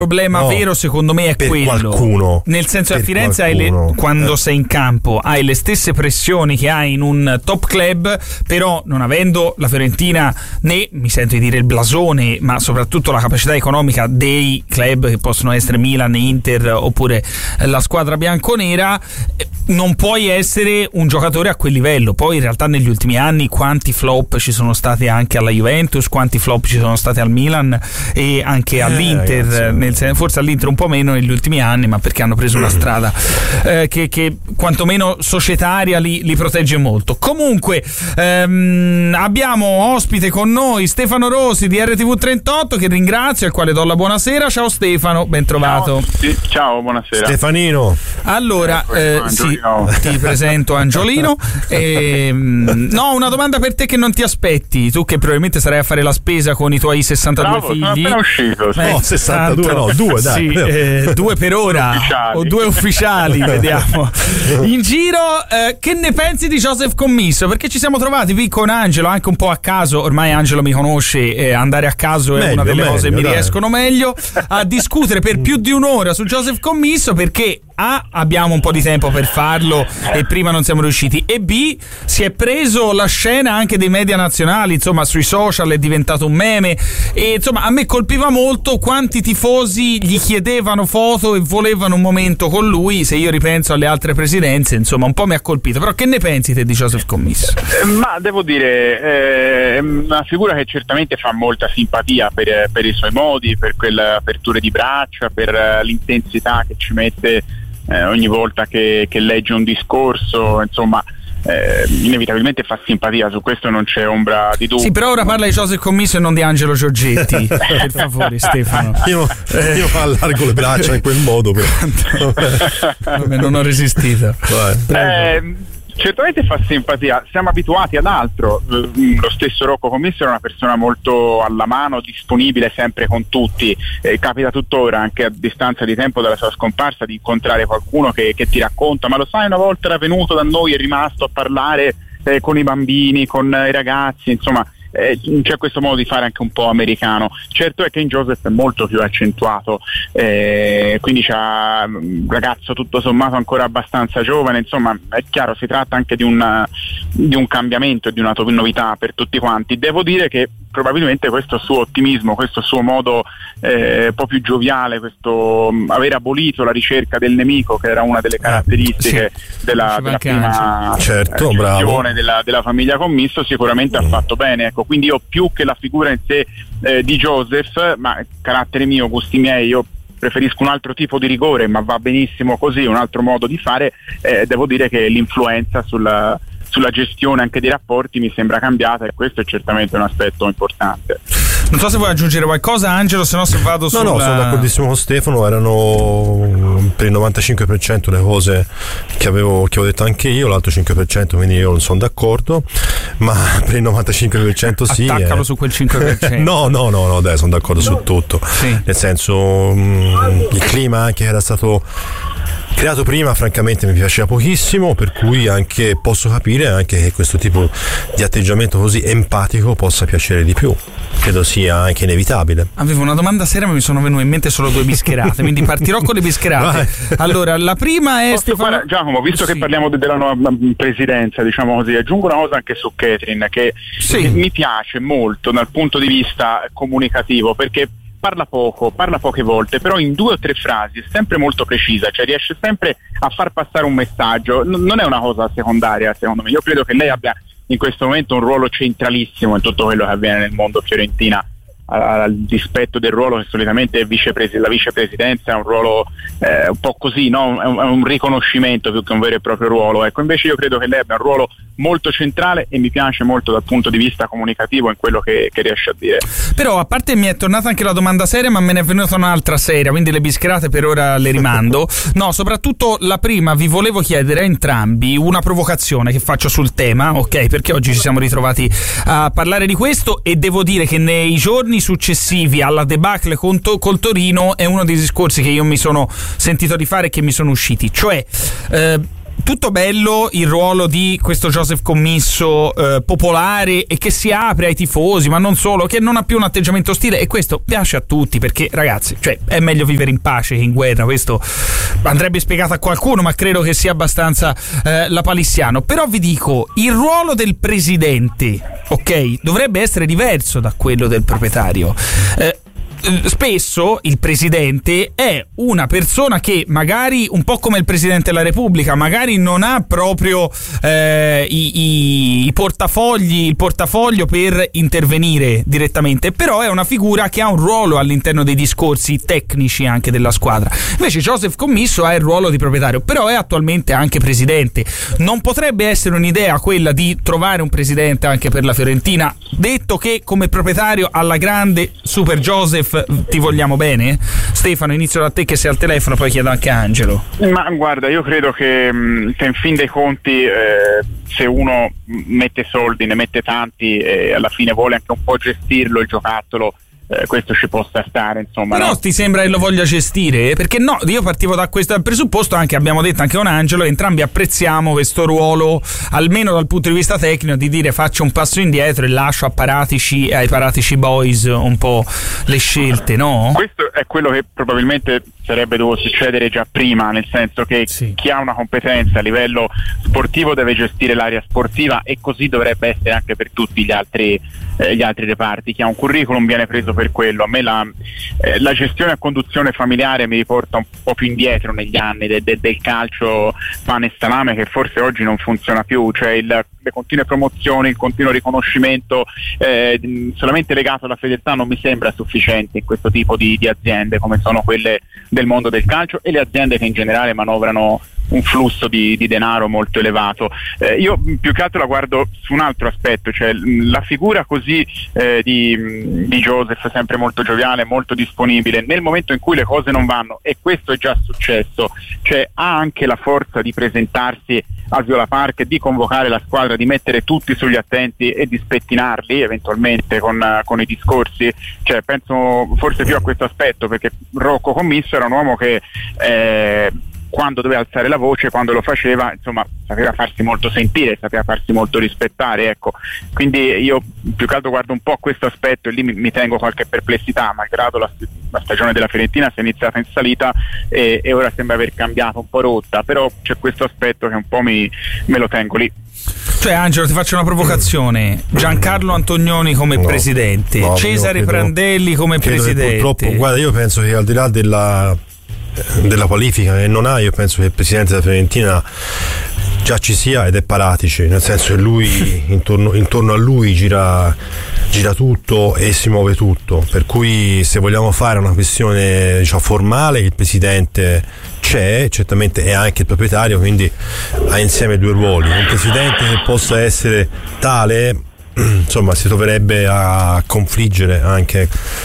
problema vero secondo me è per quello, qualcuno, nel senso per a Firenze quando sei in campo hai le stesse pressioni che hai in un top club, però non avendo la Fiorentina né, mi sento di dire, il blasone, ma soprattutto la capacità economica dei club che possono essere Milan, Inter oppure la squadra bianconera, non puoi essere un giocatore a quel livello. Poi in realtà negli ultimi anni quanti flop ci sono stati anche alla Juventus, quanti flop ci sono stati al Milan e anche all'Inter, forse all'Inter un po' meno negli ultimi anni, ma perché hanno preso una strada che quantomeno societaria li protegge molto. Comunque abbiamo ospite con noi Stefano Rosi di RTV 38, che ringrazio, al quale do la buonasera. Ciao Stefano, ben trovato. Ciao, buonasera Stefanino. Allora ti presento Angiolino. No, una domanda per te che non ti aspetti, tu che probabilmente sarai a fare la spesa con i tuoi 62 figli. Sono appena uscito. No, 62 no, 2 dai. Sì, 2 per ora o 2 ufficiali, vediamo. In giro, che ne pensi di Joseph Commisso? Perché ci siamo trovati qui con Angelo anche un po' a caso, ormai Angelo mi conosce, andare a caso è una delle cose che mi riescono meglio, a discutere per più di un'ora su Joseph Commisso, perché A, abbiamo un po' di tempo per farlo e prima non siamo riusciti, e B, si è preso la scena anche dei media nazionali, insomma sui social è diventato un meme, e insomma a me colpiva molto quanti tifosi gli chiedevano foto e volevano un momento con lui. Se io ripenso alle altre presidenze, insomma un po' mi ha colpito. Però che ne pensi te di Joseph Commisso? Ma devo dire, è una figura che certamente fa molta simpatia per i suoi modi, per quelle aperture di braccia, per l'intensità che ci mette ogni volta che legge un discorso, insomma inevitabilmente fa simpatia, su questo non c'è ombra di dubbio. Sì, però ora parla di Joseph Commisso e non di Angelo Giorgetti. Per favore, Stefano. Io allargo le braccia in quel modo, però. Vabbè, non ho resistito. Certamente fa simpatia, siamo abituati ad altro. Lo stesso Rocco Commisso era una persona molto alla mano, disponibile sempre con tutti. Capita tuttora, anche a distanza di tempo dalla sua scomparsa, di incontrare qualcuno che ti racconta: ma lo sai, una volta era venuto da noi, è rimasto a parlare con i bambini, con i ragazzi, insomma. C'è questo modo di fare anche un po' americano. Certo è che in Joseph è molto più accentuato, quindi c'ha un ragazzo tutto sommato ancora abbastanza giovane, insomma è chiaro, si tratta anche di un cambiamento e di una novità per tutti quanti. Devo dire che probabilmente questo suo ottimismo, questo suo modo un po' più gioviale, questo aver abolito la ricerca del nemico, che era una delle caratteristiche della prima gestione della famiglia Commisso, sicuramente ha fatto bene. Ecco, quindi io, più che la figura in sé di Joseph, ma carattere mio, gusti miei, io preferisco un altro tipo di rigore, ma va benissimo così, un altro modo di fare. Devo dire che l'influenza sulla gestione anche dei rapporti mi sembra cambiata, e questo è certamente un aspetto importante. Non so se vuoi aggiungere qualcosa, Angelo, se no se vado sulla... No, sono d'accordissimo con Stefano, erano per il 95% le cose che avevo detto anche io, l'altro 5% quindi io non sono d'accordo, ma per il 95% sì. Attaccalo su quel 5%. No, dai, sono d'accordo su tutto. Sì. Nel senso, il clima anche era stato creato prima, francamente mi piaceva pochissimo, per cui anche posso capire anche che questo tipo di atteggiamento così empatico possa piacere di più. Credo sia anche inevitabile. Avevo una domanda seria, ma mi sono venute in mente solo 2 bischerate, quindi partirò con le bischerate. Allora, la prima è Stefano... Giacomo, visto che parliamo della nuova presidenza, diciamo così, aggiungo una cosa anche su Catherine, che mi piace molto dal punto di vista comunicativo, perché parla poche volte, però in 2 o 3 frasi è sempre molto precisa, cioè riesce sempre a far passare un messaggio. Non è una cosa secondaria, secondo me. Io credo che lei abbia in questo momento un ruolo centralissimo in tutto quello che avviene nel mondo fiorentina, al dispetto del ruolo che solitamente è la vicepresidenza è un ruolo un po' così, no? È un riconoscimento più che un vero e proprio ruolo. Ecco, invece io credo che lei abbia un ruolo molto centrale e mi piace molto dal punto di vista comunicativo in quello che riesce a dire. Però, a parte, mi è tornata anche la domanda seria, ma me ne è venuta un'altra seria, quindi le bischerate per ora le rimando. No, soprattutto la prima, vi volevo chiedere a entrambi una provocazione che faccio sul tema, ok? Perché oggi ci siamo ritrovati a parlare di questo, e devo dire che nei giorni successivi alla debacle col Torino è uno dei discorsi che io mi sono sentito di fare e che mi sono usciti, cioè tutto bello il ruolo di questo Joseph Commisso popolare e che si apre ai tifosi, ma non solo, che non ha più un atteggiamento ostile, e questo piace a tutti, perché ragazzi, cioè, è meglio vivere in pace che in guerra. Questo andrebbe spiegato a qualcuno, ma credo che sia abbastanza lapalissiano. Però vi dico, il ruolo del presidente, ok, dovrebbe essere diverso da quello del proprietario. Spesso il presidente è una persona che magari, un po' come il presidente della Repubblica, magari non ha proprio i portafogli, il portafoglio per intervenire direttamente, però è una figura che ha un ruolo all'interno dei discorsi tecnici anche della squadra. Invece Joseph Commisso ha il ruolo di proprietario, però è attualmente anche presidente. Non potrebbe essere un'idea quella di trovare un presidente anche per la Fiorentina, detto che come proprietario alla grande Super Joseph ti vogliamo bene? Stefano, inizio da te che sei al telefono, poi chiedo anche a Angelo. Ma guarda, io credo che in fin dei conti se uno mette soldi, ne mette tanti e alla fine vuole anche un po' gestirlo il giocattolo, questo ci possa stare, insomma. Però no? Ti sembra che lo voglia gestire? Perché no, io partivo da questo presupposto, anche abbiamo detto anche con Angelo, entrambi apprezziamo questo ruolo, almeno dal punto di vista tecnico, di dire faccio un passo indietro e lascio ai Paratici Boys un po' le scelte, no? Questo è quello che probabilmente sarebbe dovuto succedere già prima, nel senso che sì, chi ha una competenza a livello sportivo deve gestire l'area sportiva, e così dovrebbe essere anche per tutti gli altri reparti. Chi ha un curriculum viene preso per quello. A me la gestione a conduzione familiare mi riporta un po' più indietro negli anni del calcio pane e salame, che forse oggi non funziona più, cioè le continue promozioni, il continuo riconoscimento solamente legato alla fedeltà non mi sembra sufficiente in questo tipo di aziende come sono quelle del mondo del calcio e le aziende che in generale manovrano un flusso di denaro molto elevato. Io più che altro la guardo su un altro aspetto, cioè la figura così di Joseph, sempre molto gioviale, molto disponibile, nel momento in cui le cose non vanno, e questo è già successo, cioè ha anche la forza di presentarsi al Viola Park, di convocare la squadra, di mettere tutti sugli attenti e di spettinarli eventualmente con i discorsi. Cioè penso forse più a questo aspetto, perché Rocco Commisso era un uomo che quando doveva alzare la voce, quando lo faceva, insomma, sapeva farsi molto sentire, sapeva farsi molto rispettare, ecco. Quindi io più che altro guardo un po' questo aspetto e lì mi tengo qualche perplessità, malgrado la stagione della Fiorentina sia iniziata in salita e ora sembra aver cambiato un po' rotta, però c'è questo aspetto che un po' me lo tengo lì. Cioè, Angelo, ti faccio una provocazione: Giancarlo Antonioni come presidente, Cesare Prandelli come presidente. Purtroppo, guarda, io penso che al di là della qualifica che non ha, io penso che il presidente della Fiorentina già ci sia, ed è Paratici, nel senso che lui intorno a lui gira tutto e si muove tutto, per cui se vogliamo fare una questione, diciamo, formale, il presidente c'è, certamente è anche il proprietario, quindi ha insieme due ruoli. Un presidente che possa essere tale, insomma, si troverebbe a confliggere anche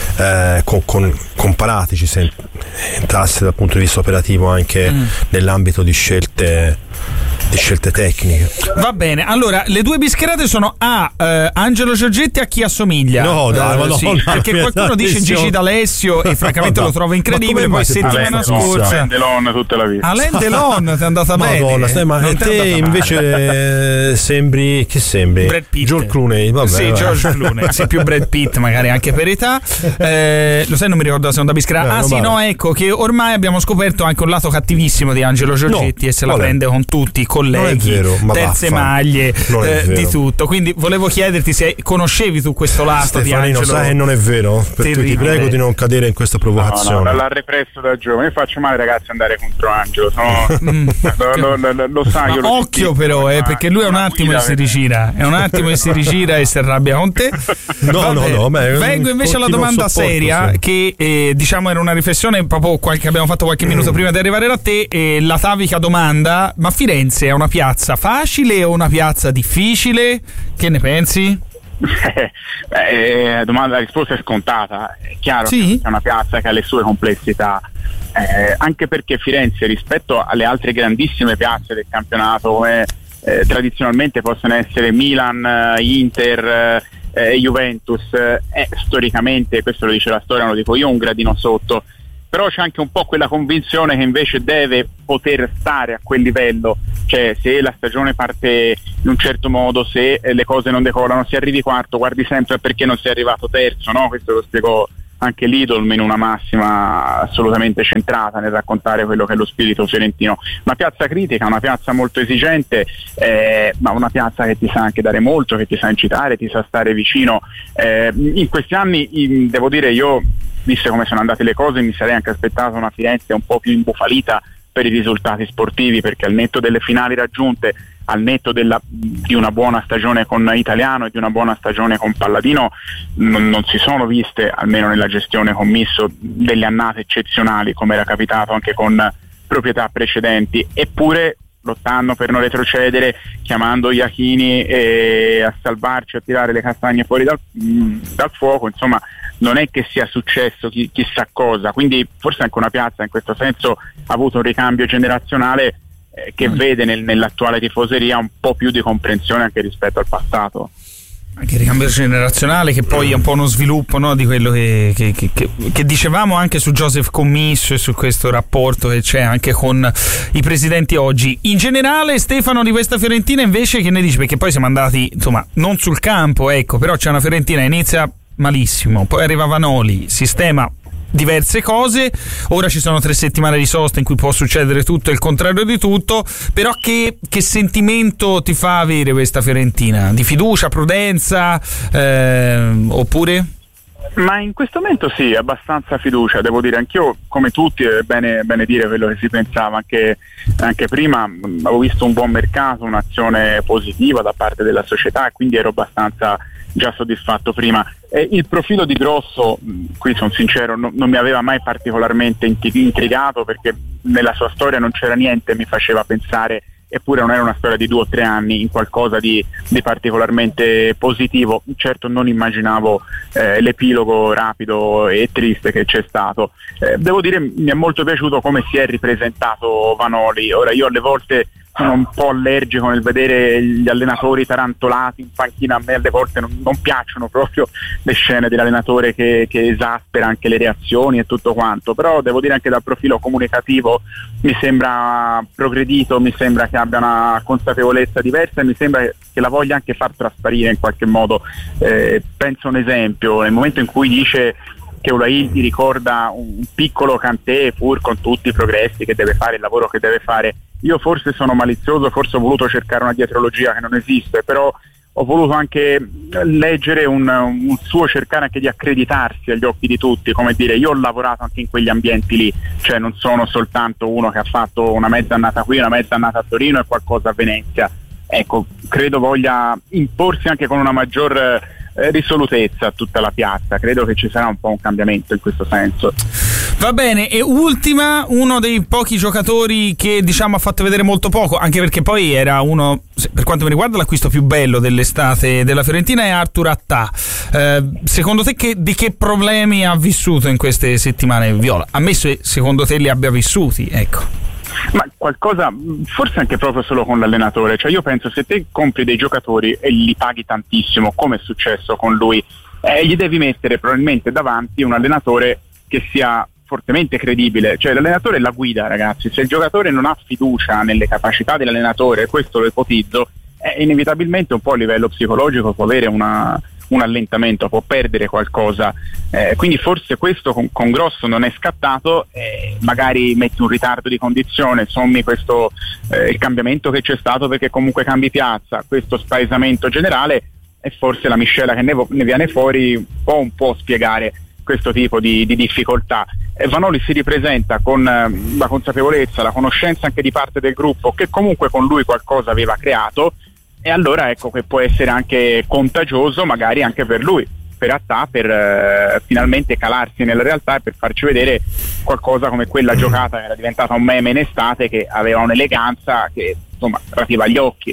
con Paratici se entrasse dal punto di vista operativo anche nell'ambito di scelte tecniche. Va bene, allora le due bischerate sono a Angelo Giorgetti, a chi assomiglia. No, dai, sì, perché qualcuno dice Gigi D'Alessio e francamente lo trovo incredibile. Poi settimana scorsa Alain Delon tutta la vita. Alain Delon ti è andata bene. Ma te invece sembri Brad Pitt. George Clooney, vabbè. Sì, George Clooney, sì, più Brad Pitt magari anche per età. Lo sai, non mi ricordo la seconda bischerata. Ecco che ormai abbiamo scoperto anche un lato cattivissimo di Angelo Giorgetti, e se la prende con tutti i colleghi, vero, terze maglie, di tutto. Quindi volevo chiederti se conoscevi tu questo lato. Stefanino, di Angelo. sai che non è vero, per cui ti prego di non cadere in questa provocazione. No, l'ha represso da giovane. Io faccio male, ragazzi, andare contro Angelo, lo sai. Io occhio però, perché lui è un attimo che si rigira, e si arrabbia con te. No, vengo invece alla domanda seria, che diciamo era una riflessione proprio che abbiamo fatto qualche minuto prima di arrivare da te, la tavica domanda: ma Firenze è una piazza facile o una piazza difficile? Che ne pensi? La risposta è scontata. È chiaro che è una piazza che ha le sue complessità, anche perché Firenze, rispetto alle altre grandissime piazze del campionato, come tradizionalmente possono essere Milan, Inter, Juventus, storicamente, questo lo dice la storia, non lo dico io, un gradino sotto. però c'è anche un po' quella convinzione che invece deve poter stare a quel livello, cioè se la stagione parte in un certo modo, se le cose non decollano, se arrivi quarto, guardi sempre perché non sei arrivato terzo, no? Questo lo spiegò anche Lidl in una massima assolutamente centrata nel raccontare quello che è lo spirito fiorentino. Una piazza critica, una piazza molto esigente, ma una piazza che ti sa anche dare molto, che ti sa incitare, ti sa stare vicino. In questi anni, devo dire, io, viste come sono andate le cose, mi sarei anche aspettato una Firenze un po' più imbufalita per i risultati sportivi, perché al netto delle finali raggiunte, al netto di una buona stagione con Italiano e di una buona stagione con Palladino, non si sono viste, almeno nella gestione commisso, delle annate eccezionali come era capitato anche con proprietà precedenti, eppure lottando per non retrocedere, chiamando Iachini a salvarci, a tirare le castagne fuori dal fuoco, insomma non è che sia successo chissà cosa, quindi forse anche una piazza in questo senso ha avuto un ricambio generazionale che vede nell'attuale tifoseria un po' più di comprensione anche rispetto al passato. Anche il ricambio generazionale, che poi è un po' uno sviluppo, no, di quello che dicevamo anche su Joseph Commisso e su questo rapporto che c'è anche con i presidenti oggi. In generale, Stefano, di questa Fiorentina invece che ne dici? Perché poi siamo andati, insomma, non sul campo, ecco, però c'è una Fiorentina che inizia malissimo, poi arriva Vanoli, sistema diverse cose, ora ci sono 3 settimane di sosta in cui può succedere tutto e il contrario di tutto, però che sentimento ti fa avere questa Fiorentina? Di fiducia, prudenza, oppure? Ma in questo momento sì, abbastanza fiducia, devo dire, anch'io come tutti è bene dire quello che si pensava anche prima, avevo visto un buon mercato, un'azione positiva da parte della società e quindi ero abbastanza già soddisfatto prima. Il profilo di Grosso, qui sono sincero, non mi aveva mai particolarmente intrigato, perché nella sua storia non c'era niente che mi faceva pensare, eppure non era una storia di 2 o 3 anni, in qualcosa di particolarmente positivo. Certo non immaginavo l'epilogo rapido e triste che c'è stato. Devo dire, mi è molto piaciuto come si è ripresentato Vanoli. Ora, io alle volte sono un po' allergico nel vedere gli allenatori tarantolati in panchina, a me alle volte non piacciono proprio le scene dell'allenatore che esaspera anche le reazioni e tutto quanto, però devo dire anche dal profilo comunicativo mi sembra progredito, mi sembra che abbia una consapevolezza diversa e mi sembra che la voglia anche far trasparire in qualche modo. Penso un esempio, nel momento in cui dice che Oulahi ti ricorda un piccolo Kanté, pur con tutti i progressi che deve fare, il lavoro che deve fare. Io forse sono malizioso, forse ho voluto cercare una dietrologia che non esiste, però ho voluto anche leggere un suo cercare anche di accreditarsi agli occhi di tutti, come dire, io ho lavorato anche in quegli ambienti lì, cioè non sono soltanto uno che ha fatto una mezza annata qui, una mezza annata a Torino e qualcosa a Venezia. Ecco, credo voglia imporsi anche con una maggior risolutezza a tutta la piazza, credo che ci sarà un po' un cambiamento in questo senso. Va bene, e ultima, uno dei pochi giocatori che diciamo ha fatto vedere molto poco, anche perché poi era uno, per quanto mi riguarda, l'acquisto più bello dell'estate della Fiorentina, è Arthur Attà. Secondo te di che problemi ha vissuto in queste settimane Viola? Ammesso che secondo te li abbia vissuti, ecco. Ma qualcosa, forse anche proprio solo con l'allenatore, cioè io penso se te compri dei giocatori e li paghi tantissimo, come è successo con lui, gli devi mettere probabilmente davanti un allenatore che sia fortemente credibile, cioè l'allenatore è la guida, ragazzi. Se il giocatore non ha fiducia nelle capacità dell'allenatore, questo lo ipotizzo, inevitabilmente un po' a livello psicologico può avere un allentamento, può perdere qualcosa, quindi forse questo con Grosso non è scattato, magari metti un ritardo di condizione, sommi questo il cambiamento che c'è stato perché comunque cambi piazza, questo spaesamento generale, e forse la miscela che ne viene fuori può un po' spiegare questo tipo di difficoltà. Vanoli si ripresenta con la consapevolezza, la conoscenza anche di parte del gruppo che comunque con lui qualcosa aveva creato, e allora ecco che può essere anche contagioso magari anche per lui, per Attà, per finalmente calarsi nella realtà e per farci vedere qualcosa come quella giocata che era diventata un meme in estate, che aveva un'eleganza che insomma rapiva gli occhi.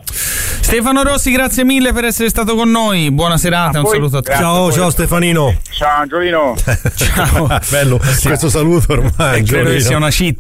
Stefano Rossi, grazie mille per essere stato con noi, buona serata, un saluto a tutti. Ciao Stefanino. Ciao Angiolino. Ciao. Bello, questo saluto ormai. Credo che sia una cheat.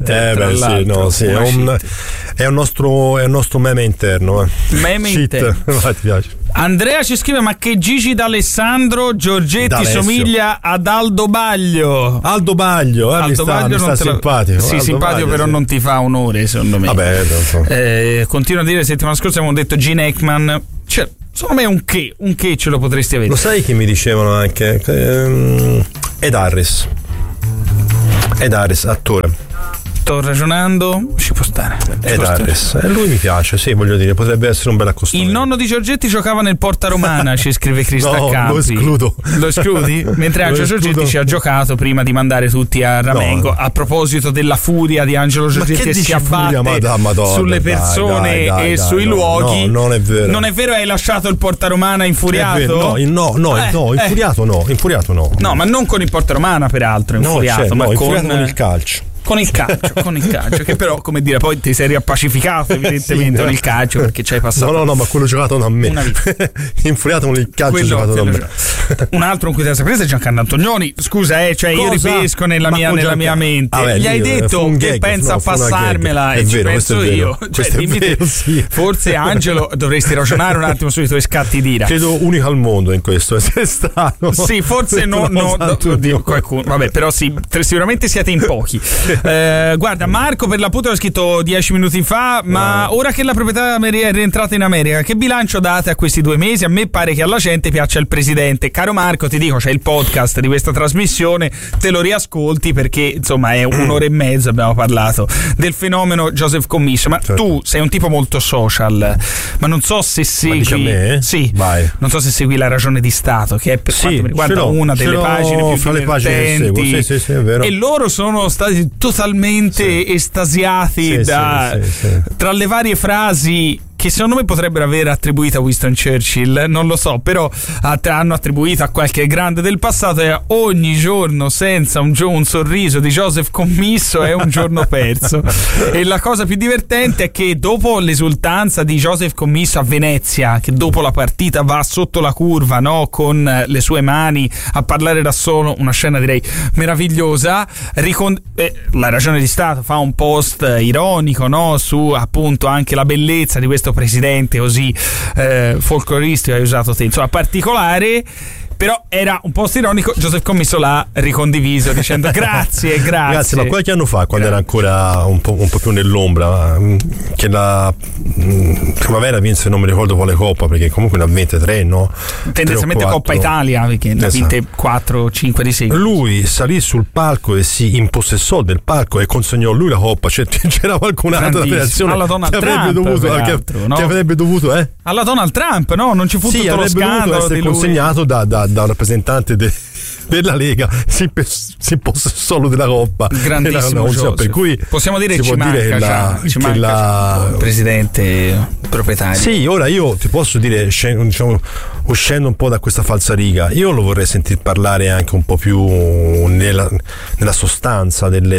È un nostro meme interno. Meme interno. Ti piace? Andrea ci scrive: ma che Gigi D'Alessandro, Giorgetti somiglia ad Aldo Baglio. Aldo Baglio mi sta simpatico. Sì, Aldo simpatico, Baglio, però sì. non ti fa onore, secondo me. Vabbè, continuo a dire, settimana scorsa abbiamo detto Gene Hackman. Cioè, secondo me un che ce lo potresti avere. Lo sai che mi dicevano anche? Ed Harris, attore. Sto ragionando, ci può stare. Ed Harris, lui mi piace, sì, voglio dire, potrebbe essere un bel accostamento. Il nonno di Giorgetti giocava nel Porta Romana, ci scrive Crista Campi. Lo escludo. Lo escludi? Mentre Angelo Giorgetti ci ha giocato prima di mandare tutti a Ramengo. A proposito della furia di Angelo Giorgetti che si abbatte sulle persone e sui luoghi. No, non è vero. Non è vero, hai lasciato il Porta Romana infuriato? Infuriato no. No, ma non con il Porta Romana, peraltro, infuriato, ma infuriato con il calcio. Con il calcio, che però, come dire, poi ti sei riappacificato evidentemente con il calcio, perché ci hai passato. No, ma quello giocato da me. Infuriato con il calcio giocato da me. Un altro con cui te la saprete è Giancarlo Antonioni. Scusa, cioè io ripesco nella mia mente. Gli hai detto che pensa a passarmela e ci penso io. Cioè, dimmi sì. Forse Angelo dovresti ragionare un attimo sui tuoi scatti d'ira. Credo unico al mondo in questo essere stato. Sì, forse qualcuno. Vabbè, però sì, sicuramente siete in pochi. Guarda, Marco per l'appunto ha scritto 10 minuti fa: ma ora che la proprietà è rientrata in America, che bilancio date a questi 2 mesi? A me pare che alla gente piaccia il presidente. Caro Marco, ti dico, c'è il podcast di questa trasmissione, te lo riascolti, perché insomma è 1 ora e mezza abbiamo parlato del fenomeno Joseph Commisso. Ma tu sei un tipo molto social, ma non so se segui. Ma dici a me? Sì. Vai. Non so se segui La Ragione di Stato, che è per quanto mi riguarda una delle pagine più fra le pagine che seguo. Sì, è vero. E loro sono stati totalmente estasiati tra le varie frasi che secondo me potrebbero aver attribuito a Winston Churchill, non lo so, però hanno attribuito a qualche grande del passato, e ogni giorno senza un sorriso di Joseph Commisso è un giorno perso. E la cosa più divertente è che dopo l'esultanza di Joseph Commisso a Venezia, che dopo la partita va sotto la curva, no, con le sue mani a parlare da solo, una scena direi meravigliosa, La Ragione di Stato fa un post ironico, no, su appunto anche la bellezza di questo presidente così folcloristico, hai usato te, insomma particolare, però era un post ironico. Joseph Commisso l'ha ricondiviso dicendo grazie. Ma qualche anno fa, quando era ancora un po' più nell'ombra, che la Primavera vinse, non mi ricordo quale coppa, perché comunque ne ha 23, no? Tendenzialmente Coppa Italia, perché ne ha vinte 4-5 di seguito. Lui salì sul palco e si impossessò del palco e consegnò lui la coppa. Cioè, c'era qualcun altro della federazione alla Donald che avrebbe Trump, dovuto, che avrebbe dovuto alla Donald Trump, no? Non ci fu tutto lo scandalo essere di lui. Consegnato da un rappresentante della Lega, si impossessò della coppa. Grandissimo, per cui possiamo dire ci manca il presidente proprietario. Sì, ora io ti posso dire, diciamo, uscendo un po' da questa falsariga, io lo vorrei sentir parlare anche un po' più nella sostanza delle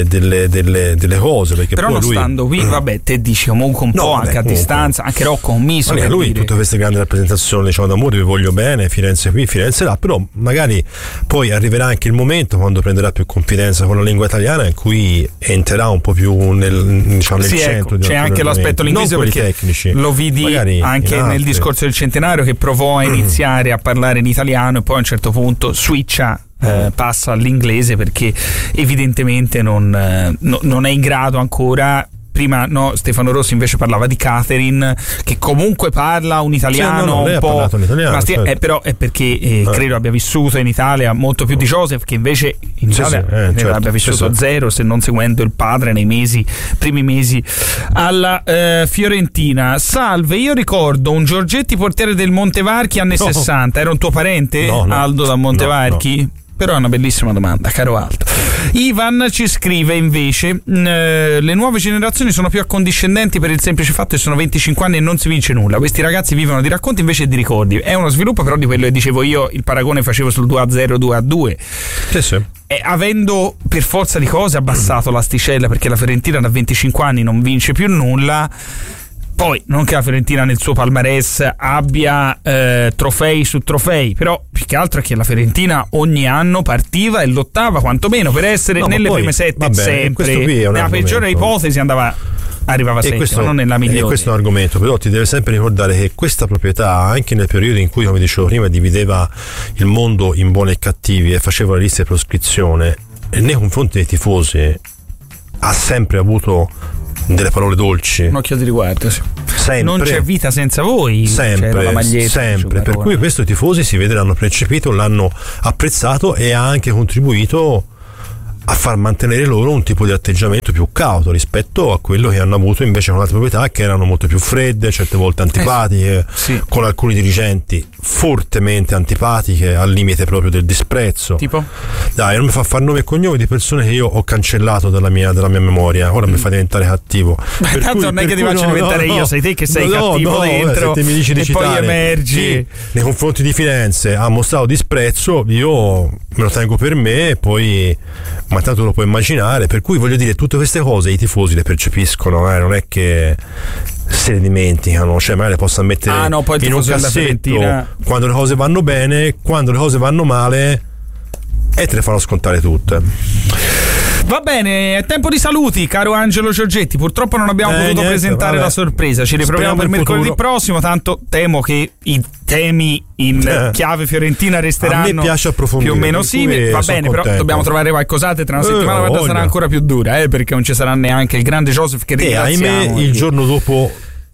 cose, perché però poi non stando qui, vabbè, te dici comunque un po' anche a distanza, anche Rocco Commisso, lui tutte queste grandi rappresentazioni, diciamo, d'amore, vi voglio bene, Firenze qui, Firenze là, però magari poi arriverà anche il momento, quando prenderà più confidenza con la lingua italiana, in cui entrerà un po' più nel centro. Ecco, c'è anche l'aspetto linguistico, perché tecnici, lo vidi anche nel discorso del centenario, che provò a iniziare a parlare in italiano e poi a un certo punto switcha, passa all'inglese, perché evidentemente non è in grado ancora. Prima Stefano Rossi invece parlava di Catherine, che comunque parla un italiano un po', un italiano, però è perché credo abbia vissuto in Italia molto più di Joseph, che invece in Italia abbia vissuto zero, se non seguendo il padre nei primi mesi alla Fiorentina. Salve, io ricordo un Giorgetti portiere del Montevarchi anni 60, era un tuo parente? Aldo da Montevarchi? No. Però è una bellissima domanda, caro Aldo. Ivan ci scrive invece: le nuove generazioni sono più accondiscendenti per il semplice fatto che sono 25 anni e non si vince nulla. Questi ragazzi vivono di racconti invece che di ricordi. È uno sviluppo però di quello che dicevo io, il paragone facevo sul 2-0, 2-2. Sì. E avendo per forza di cose abbassato l'asticella, perché la Fiorentina da 25 anni non vince più nulla. Poi non che la Fiorentina nel suo palmarès abbia trofei su trofei, però più che altro è che la Fiorentina ogni anno partiva e lottava quantomeno per essere nelle prime 7 sempre. Nella peggiore ipotesi andava arrivava settimo, non nella migliore. Questo è un argomento, però ti deve sempre ricordare che questa proprietà, anche nel periodo in cui, come dicevo prima, divideva il mondo in buoni e cattivi e faceva le liste di proscrizione, nei confronti dei tifosi ha sempre avuto delle parole dolci, un occhio di riguardo, sì. Sempre. Non c'è vita senza voi, sempre, c'era la maglietta, sempre. Per cui questo i tifosi si vede, l'hanno percepito, l'hanno apprezzato e ha anche contribuito a far mantenere loro un tipo di atteggiamento più cauto rispetto a quello che hanno avuto invece con altre proprietà, che erano molto più fredde, certe volte antipatiche, sì. Con alcuni dirigenti fortemente antipatiche, al limite proprio del disprezzo. Tipo? Dai, non mi fa far nome e cognome di persone che io ho cancellato dalla mia memoria, ora mi fa diventare cattivo. Ma tanto non è che ti faccio diventare io, sei te che sei cattivo dentro, se te mi dici di e citare, poi emergi. Sì, nei confronti di Firenze ha mostrato disprezzo, io me lo tengo per me e poi, ma tanto lo puoi immaginare, per cui voglio dire, tutte queste cose i tifosi le percepiscono, non è che se le dimenticano, cioè magari le possono mettere poi in un cassetto quando le cose vanno bene, quando le cose vanno male e te le fanno scontare tutte. Va bene, è tempo di saluti, caro Angelo Giorgetti. Purtroppo non abbiamo potuto presentare la sorpresa. Ci riproviamo per mercoledì prossimo. Tanto temo che i temi in chiave fiorentina resteranno. A me piace approfondire, più o meno simili. Va bene, contento. Però dobbiamo trovare qualcos'altro. Tra una settimana sarà ancora più dura, perché non ci sarà neanche il grande Joseph che ringraziamo. Ahimè, il giorno dopo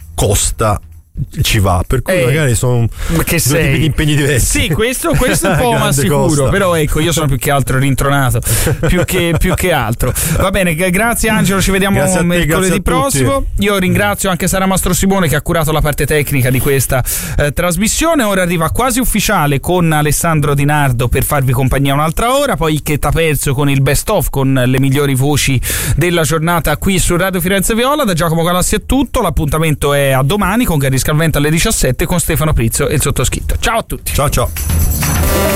Costa ci va, per cui magari sono due tipi di impegni diversi. Sì, questo è un po' ma sicuro. Costa. Però ecco, io sono più che altro rintronato, più che altro. Va bene, grazie Angelo, ci vediamo mercoledì prossimo. Io ringrazio anche Sara Mastro Simone che ha curato la parte tecnica di questa trasmissione. Ora arriva Quasi Ufficiale con Alessandro Di Nardo per farvi compagnia un'altra ora, poi Che t'ha perso con il best of, con le migliori voci della giornata qui su Radio Firenze Viola. Da Giacomo Galassi è tutto, l'appuntamento è a domani con Gary Scalvento alle 17 con Stefano Prizzo e il sottoscritto. Ciao a tutti. Ciao.